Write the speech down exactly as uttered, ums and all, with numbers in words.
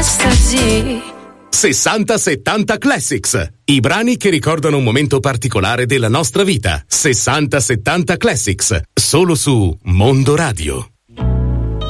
estasi. sessanta settanta Classics, i brani che ricordano un momento particolare della nostra vita. sessanta settanta Classics, solo su Mondo Radio.